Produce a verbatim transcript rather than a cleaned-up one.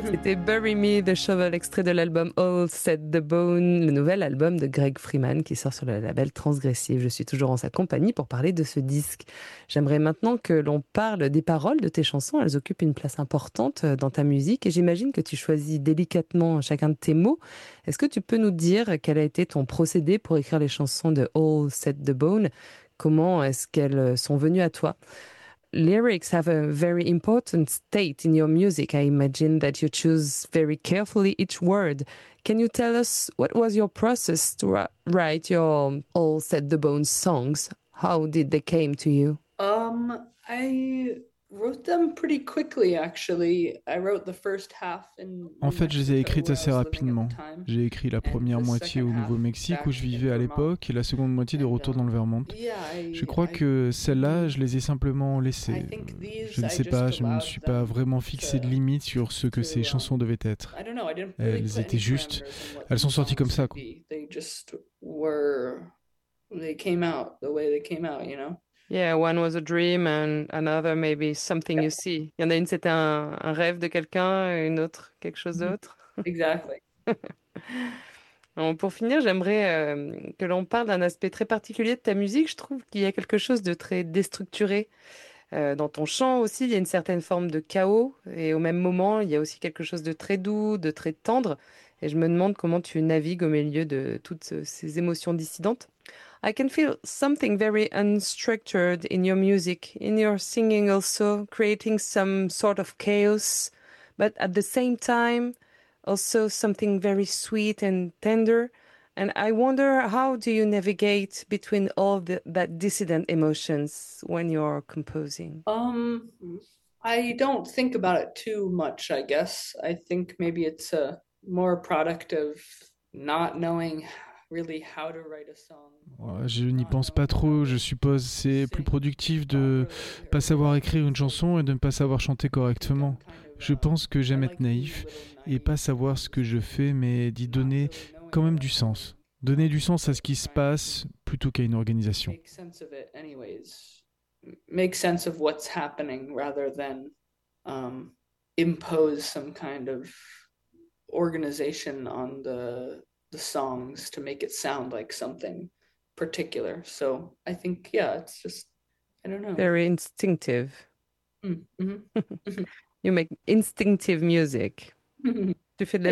C'était Bury Me, The Shovel, extrait de l'album All Set the Bone, le nouvel album de Greg Freeman qui sort sur le label Transgressive. Je suis toujours en sa compagnie pour parler de ce disque. J'aimerais maintenant que l'on parle des paroles de tes chansons. Elles occupent une place importante dans ta musique et j'imagine que tu choisis délicatement chacun de tes mots. Est-ce que tu peux nous dire quel a été ton procédé pour écrire les chansons de All Set the Bone? Comment est-ce qu'elles sont venues à toi? Lyrics have a very important state in your music. I imagine that you choose very carefully each word. Can you tell us what was your process to ri- write your All Set the Bones songs? How did they came to you? Um, I wrote them pretty quickly, actually. I wrote the first half in En New fait, je les ai Mexico, écrites where I assez was living at rapidement. the time, J'ai écrit la and première the moitié second au half Nouveau-Mexique où je back in vivais à Vermont. l'époque et la seconde moitié de And, retour dans le um, Vermont. yeah, I, Je crois I, que celles-là, je les ai simplement I laissées. think these Je ne I sais just pas, je ne me allowed suis pas them vraiment fixé de to, limite sur ce que to, ces chansons um, devaient être. I don't know, I didn't really Elles put étaient any justes, parameters on what elles sont the sorties comme songs ça, would quoi. be. They just were, they came out the way they came out, you know? Yeah, one was a dream and another maybe something you see. Il y en a une, c'était un, un rêve de quelqu'un, et une autre, quelque chose d'autre. Exactly. Bon, pour finir, j'aimerais euh, que l'on parle d'un aspect très particulier de ta musique. Je trouve qu'il y a quelque chose de très déstructuré. Euh, dans ton chant aussi, il y a une certaine forme de chaos. Et au même moment, il y a aussi quelque chose de très doux, de très tendre. Et je me demande comment tu navigues au milieu de toutes ce- ces émotions dissidentes. I can feel something very unstructured in your music, in your singing also, creating some sort of chaos, but at the same time, also something very sweet and tender. And I wonder, how do you navigate between all the, that dissident emotions when you're composing? Um, I don't think about it too much, I guess. I think maybe it's a more product of not knowing really how to write a song. Ouais, je n'y pense pas trop, je suppose. C'est plus productif de pas savoir écrire une chanson et de ne pas savoir chanter correctement. Je pense que j'aime être naïf et pas savoir ce que je fais, mais d'y donner quand même du sens. Donner du sens à ce qui se passe plutôt qu'à une organisation. Make sense of it anyways. M- Make sense of what's happening rather than um, impose some kind of organization on the the songs to make it sound like something particular. So I think yeah, it's just I don't know. Very instinctive. Mm, mhm. You make instinctive music. Mhm. Tu fais de la